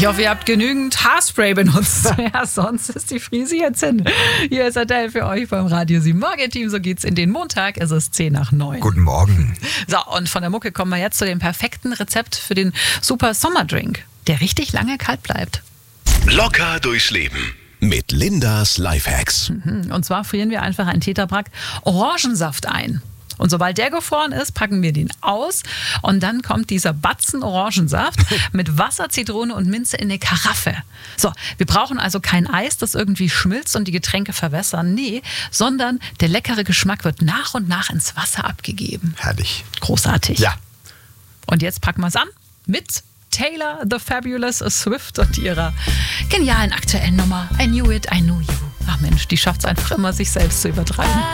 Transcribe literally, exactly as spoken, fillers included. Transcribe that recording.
Ich hoffe, ihr habt genügend Haarspray benutzt. Ja, sonst ist die Frise jetzt hin. Hier ist Adele für euch beim Radio sieben Morgen-Team. So geht's in den Montag. Es ist zehn nach neun. Guten Morgen. So, und von der Mucke kommen wir jetzt zu dem perfekten Rezept für den super Sommerdrink, der richtig lange kalt bleibt. Locker durchs Leben mit Lindas Lifehacks. Und zwar frieren wir einfach einen Tetrapack Orangensaft ein. Und sobald der gefroren ist, packen wir den aus und dann kommt dieser Batzen Orangensaft mit Wasser, Zitrone und Minze in eine Karaffe. So, wir brauchen also kein Eis, das irgendwie schmilzt und die Getränke verwässern. Nee, sondern der leckere Geschmack wird nach und nach ins Wasser abgegeben. Herrlich. Großartig. Ja. Und jetzt packen wir es an mit Taylor the Fabulous Swift und ihrer genialen aktuellen Nummer I Knew It, I Knew You. Ach Mensch, die schafft es einfach immer, sich selbst zu übertreiben.